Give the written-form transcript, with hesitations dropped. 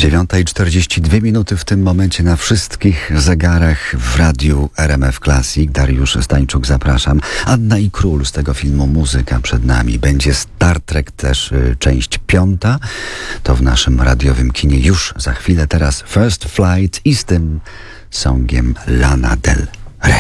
9:42 w tym momencie na wszystkich zegarach w radiu RMF Classic. Dariusz Stańczuk, zapraszam. Anna i Król, z tego filmu muzyka przed nami. Będzie Star Trek też część 5. To w naszym radiowym kinie już za chwilę. Teraz First Flight i z tym songiem Lana Del